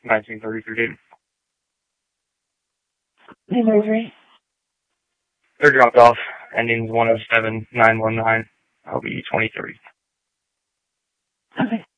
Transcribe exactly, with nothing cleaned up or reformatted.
nineteen thirty-three date. Delivery. They're dropped off. Endings one oh seven nine one nine. I'll be twenty-three. Okay.